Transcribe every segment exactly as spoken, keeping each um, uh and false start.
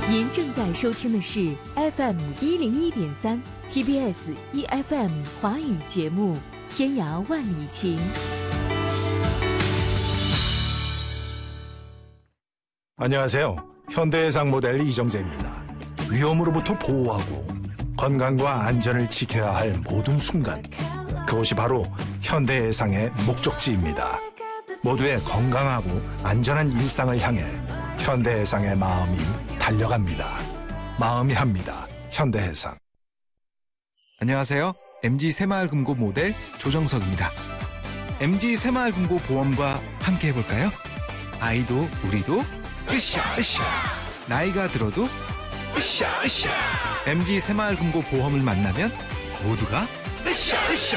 您正在收听的是 F M 一零一点三 T B S E F M 华语节目《天涯万里情》。 안녕하세요. 현대해상 모델 이정재입니다. 위험으로부터 보호하고 건강과 안전을 지켜야 할 모든 순간, 그것이 바로 현대해상의 목적지입니다. 모두의 건강하고 안전한 일상을 향해 현대해상의 마음이 달려갑니다. 마음이 합니다. 현대해상. 안녕하세요. 엠지 새마을금고 모델 조정석입니다. 엠지 새마을금고 보험과 함께 해볼까요? 아이도 우리도 으쌰 으쌰, 나이가 들어도 으쌰 으쌰. 엠지 새마을금고 보험을 만나면 모두가 으쌰 으쌰.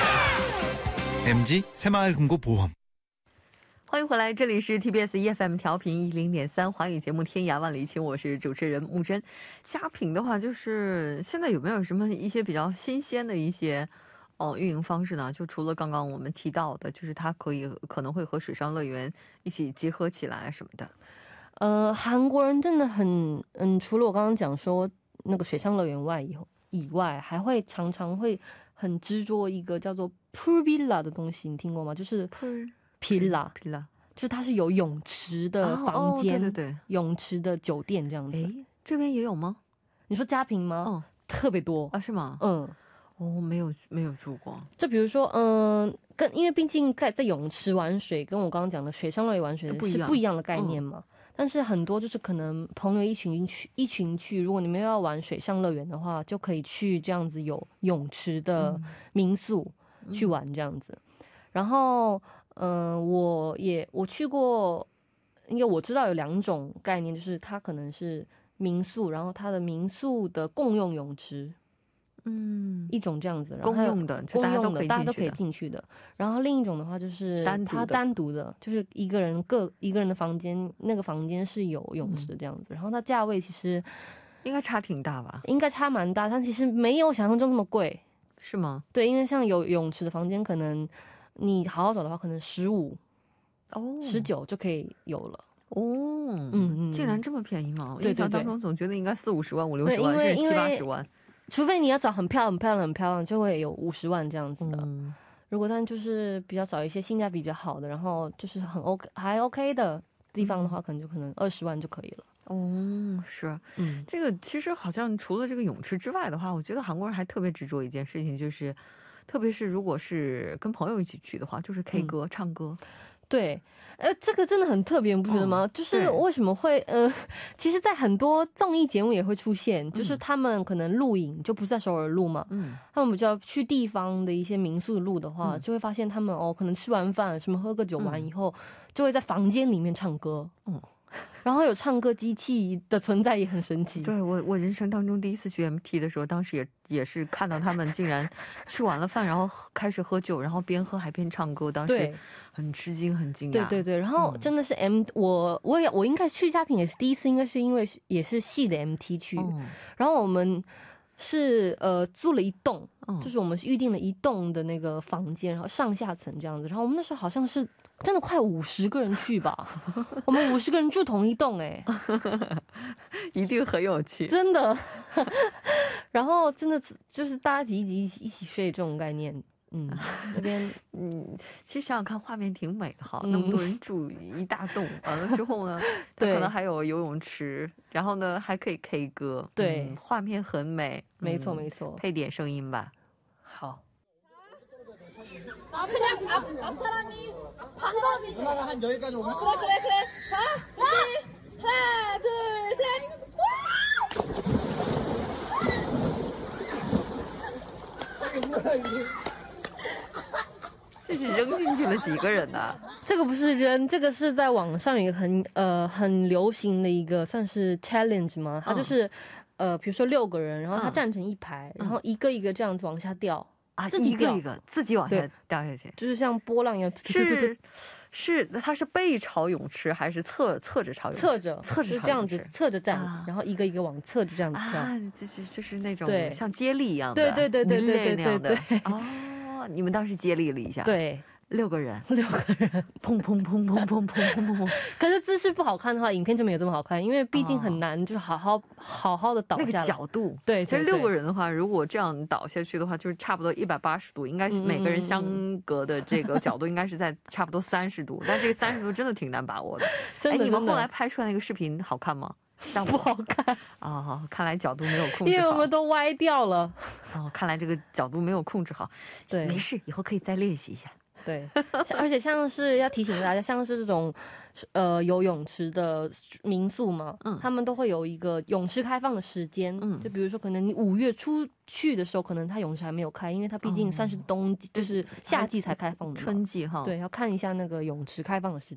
엠지 새마을금고 보험. 欢迎回来，这里是 T B S E F M 调频一零点三华语节目《天涯万里情》，我是主持人木真。佳品的话，就是现在有没有什么一些比较新鲜的一些哦运营方式呢？就除了刚刚我们提到的，就是它可以可能会和水上乐园一起结合起来什么的。 呃，韩国人真的很嗯，除了我刚刚讲说那个水上乐园外以后以外，还会常常会很执着一个叫做 pool villa 的东西，你听过吗？就是 pool villa villa， 就是它是有泳池的房间， 哦哦、对对对， 泳池的酒店这样子。 诶，这边也有吗？ 你说佳品吗？嗯，特别多啊，是吗？ 嗯， 哦，没有没有住过。 就比如说，嗯，跟因为毕竟在在泳池玩水，跟我刚刚讲的水上乐园玩水是不一样的概念嘛。嗯，但是很多就是可能朋友一群去一群去，如果你们要玩水上乐园的话，就可以去这样子有泳池的民宿去玩这样子。嗯、然后，嗯、呃，我也我去过，因为我知道有两种概念，就是它可能是民宿，然后它的民宿的共用泳池。嗯，一种这样子，然后公用的， 公用的，大家都可以进去的。然后另一种的话就是它单独的，就是一个人各一个人的房间，那个房间是有泳池的这样子。嗯、然后它价位其实应该差挺大吧？ 应该差蛮大，但其实没有想象中那么贵， 是吗？ 对，因为像有泳池的房间，可能你好好找的话，可能十五哦十九就可以有了。哦， 嗯嗯，竟然这么便宜吗？我印象当中总觉得应该四五十万、五六十万，甚至七八十万。 除非你要找很漂亮、很漂亮、很漂亮，就会有五十万这样子的。嗯、如果但就是比较少一些性价比比较好的，然后就是很 OK 还 OK 的地方的话，嗯、可能就可能二十万就可以了。 哦，是，嗯，这个其实好像除了这个泳池之外的话，我觉得韩国人还特别执着一件事情，就是特别是如果是跟朋友一起去的话，就是 K 歌、嗯、唱歌。对，呃，这个真的很特别，你不觉得吗？哦、就是为什么会，呃，其实，在很多综艺节目也会出现，嗯、就是他们可能录影就不是在首尔录嘛，嗯，他们比较去地方的一些民宿录的话，嗯、就会发现他们哦，可能吃完饭什么喝个酒完以后，嗯、就会在房间里面唱歌，嗯。然后有唱歌机器的存在也很神奇。对，我我人生当中第一次去 M T 的时候，当时也也是看到他们竟然吃完了饭，然后开始喝酒，然后边喝还边唱歌，当时很吃惊，很惊讶。对对对，然后真的是 M，、嗯、我我也我应该去佳品也是第一次，应该是因为也是系的 M T 去，嗯、然后我们是呃租了一栋。嗯、就是我们预定了一栋的那个房间，然后上下层这样子，然后我们那时候好像是真的快五十个人去吧，我们五十个人住同一栋哎，一定很有趣，真的。然后真的就是大家挤一挤一起睡这种概念。嗯，那边嗯，其实想想看，画面挺美的哈，嗯、那么多人住一大栋，完了之后呢，它可能还有游泳池，然后呢还可以 K 歌，对、嗯，画面很美，没错、嗯、没错，配点声音吧。好。 그냥 앞, 앞 사람이 반 떨어지지. 누나가 한 여기까지 오면? 그래 그래 그래. 자, 자, 하나, 둘, 셋. 这是扔进去了几个人呢？ 这个不是扔，这个是在网上有一个很呃很流行的一个算是 challenge 吗？它就是、嗯、呃比如说六个人，然后他站成一排，嗯、然后一个一个这样子往下掉。 啊，自己一个一个自己往下掉下去， 就是像波浪一样。 是是，它是背朝泳池还是侧侧着朝泳池？侧着，侧着这样子，侧着站，啊、然后一个一个往侧着这样子跳。啊，就是就是那种像接力一样的，对对对对对对对对。哦，你们当时接力了一下，对。 六个人， 六个人， 砰砰砰砰砰砰砰砰。 可是姿势不好看的话，影片就没有这么好看，因为毕竟很难，就好好好好的倒下来。 那个角度， 对， 其实六个人的话，如果这样倒下去的话，就是差不多一百八十度，应该是每个人相隔的这个角度应该是在差不多三十度，但这个三十度真的挺难把握的。 真的， 哎，你们后来拍出来那个视频好看吗？ 不好看哦，看来角度没有控制好， 因为我们都歪掉了。 哦，看来这个角度没有控制好。 对， 没事，以后可以再练习一下。 对，而且像是要提醒大家，像是这种呃游泳池的民宿嘛，嗯，他们都会有一个泳池开放的时间，嗯，就比如说可能你五月出去的时候，可能它泳池还没有开，因为它毕竟算是冬季，哦、就是夏季才开放的， 春季哈， 对，要看一下那个泳池开放的时